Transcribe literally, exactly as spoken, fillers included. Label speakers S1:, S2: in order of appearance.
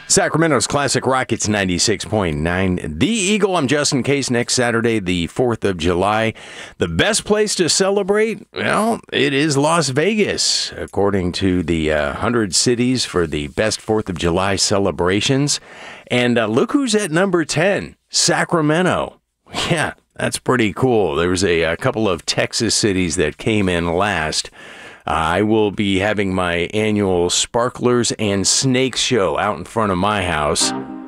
S1: Sacramento's Classic Rockets ninety-six point nine. The Eagle, I'm Justin Case. Next Saturday, the fourth of July. The best place to celebrate? Well, it is Las Vegas, according to the uh, one hundred cities for the best fourth of July celebrations. And uh, look who's at number ten, Sacramento. Yeah, that's pretty cool. There was a, a couple of Texas cities that came in last. I will be having my annual Sparklers and Snakes show out in front of my house.